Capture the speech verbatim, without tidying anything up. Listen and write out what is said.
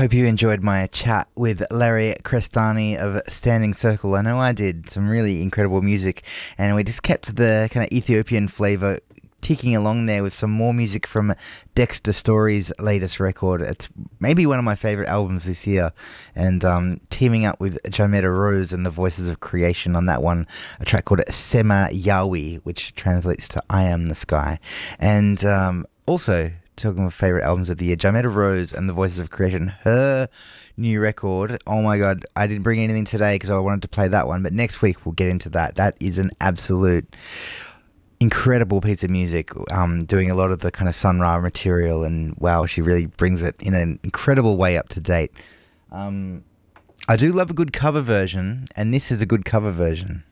hope you enjoyed my chat with Larry Crestani of Standing Circle. I know I did. Some really incredible music, and we just kept the kind of Ethiopian flavour ticking along there with some more music from Dexter Story's latest record. It's maybe one of my favourite albums this year, and um, teaming up with Jametta Rose and the Voices of Creation on that one, a track called Sema Yawi, which translates to I Am the Sky. And um, also, talking about favourite albums of the year, Jametta Rose and the Voices of Creation, her new record. Oh my god, I didn't bring anything today because I wanted to play that one, but next week we'll get into that. That is an absolute incredible piece of music, um, doing a lot of the kind of Sun Ra material, and wow, she really brings it in an incredible way up to date. Um, I do love a good cover version, and this is a good cover version.